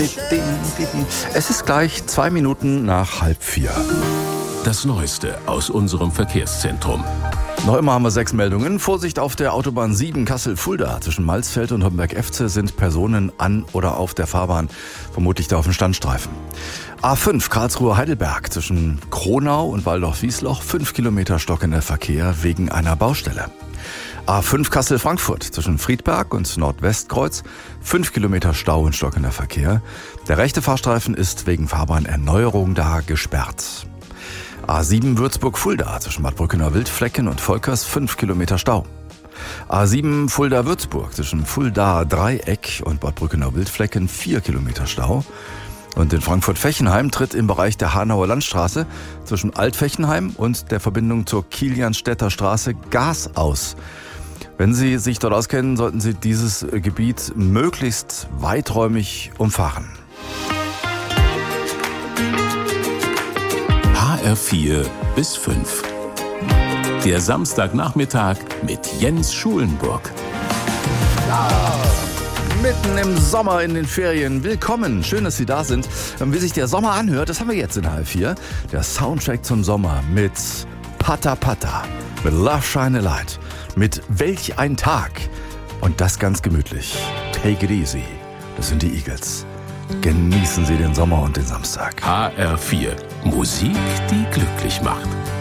Es ist gleich 2 Minuten nach 3:30. Das Neueste aus unserem Verkehrszentrum. Noch immer haben wir 6 Meldungen. Vorsicht auf der Autobahn 7 Kassel-Fulda. Zwischen Malsfeld und Homberg-Efze sind Personen an oder auf der Fahrbahn. Vermutlich da auf dem Standstreifen. A5 Karlsruhe-Heidelberg zwischen Kronau und Waldorf-Wiesloch. 5 Kilometer stockender Verkehr wegen einer Baustelle. A5 Kassel-Frankfurt zwischen Friedberg und Nordwestkreuz. 5 Kilometer Stau und stockender Verkehr. Der rechte Fahrstreifen ist wegen Fahrbahnerneuerung da gesperrt. A7 Würzburg-Fulda zwischen Bad Brückener-Wildflecken und Volkers 5 Kilometer Stau. A7 Fulda-Würzburg zwischen Fulda-Dreieck und Bad Brückener-Wildflecken 4 Kilometer Stau. Und in Frankfurt-Fechenheim tritt im Bereich der Hanauer Landstraße zwischen Alt-Fechenheim und der Verbindung zur Kilianstädter Straße Gas aus. Wenn Sie sich dort auskennen, sollten Sie dieses Gebiet möglichst weiträumig umfahren. HR4 bis 5. Der Samstagnachmittag mit Jens Schulenburg. Mitten im Sommer in den Ferien. Willkommen, schön, dass Sie da sind. Wie sich der Sommer anhört, das haben wir jetzt in HR4. Der Soundtrack zum Sommer mit Pata Pata, mit Love Shine a Light, mit Welch ein Tag und das ganz gemütlich. Take it easy, das sind die Eagles. Genießen Sie den Sommer und den Samstag. HR4. Musik, die glücklich macht.